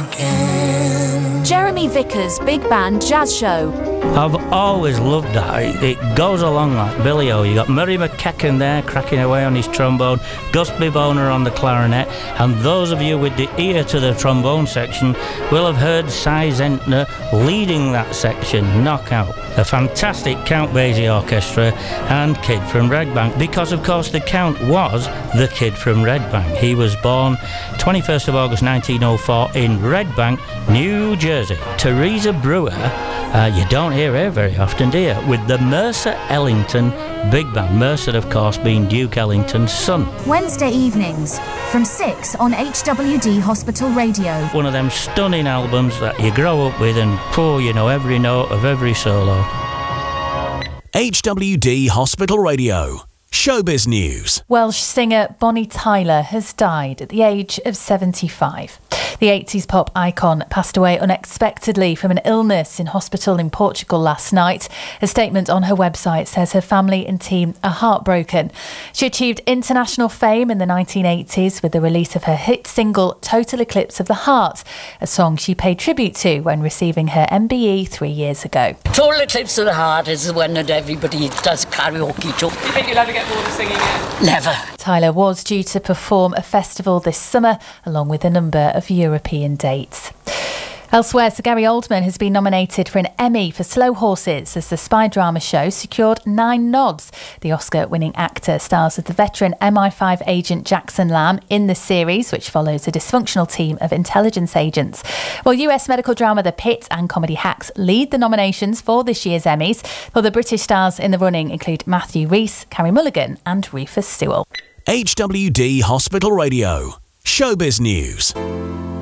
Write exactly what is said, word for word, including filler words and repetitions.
again. Jeremy Vickers' big band jazz show. I've always loved that. It, it goes along like Billy O. You got Murray McKechnie there cracking away on his trombone, Gus Bivoner on the clarinet, and those of you with the ear to the trombone section will have heard Cy Zentner leading that section, knockout. A fantastic Count Basie orchestra and Kid from Red Bank, because of course the Count was the Kid from Red Bank. He was born twenty-first of August nineteen oh four in Red Bank, New Jersey. Teresa Brewer, uh, you don't hear her very often, do you? With the Mercer Ellington Big Band. Mercer, of course, being Duke Ellington's son. Wednesday evenings from six on H W D Hospital Radio. One of them stunning albums that you grow up with and, oh, you know every note of every solo. H W D Hospital Radio. Showbiz News. Welsh singer Bonnie Tyler has died at the age of seventy-five. The eighties pop icon passed away unexpectedly from an illness in hospital in Portugal last night. A statement on her website says her family and team are heartbroken. She achieved international fame in the nineteen eighties with the release of her hit single Total Eclipse of the Heart, a song she paid tribute to when receiving her M B E three years ago. Total Eclipse of the Heart is the one that everybody does karaoke to. Do you think you'll ever get bored of singing it? Never. Tyler was due to perform a festival this summer, along with a number of European dates. Elsewhere, Sir Gary Oldman has been nominated for an Emmy for Slow Horses as the spy drama show secured nine nods. The Oscar-winning actor stars as the veteran M I five agent Jackson Lamb in the series, which follows a dysfunctional team of intelligence agents. While U S medical drama The Pit and comedy Hacks lead the nominations for this year's Emmys, while the British stars in the running include Matthew Rhys, Carey Mulligan and Rufus Sewell. H W D Hospital Radio. Showbiz News.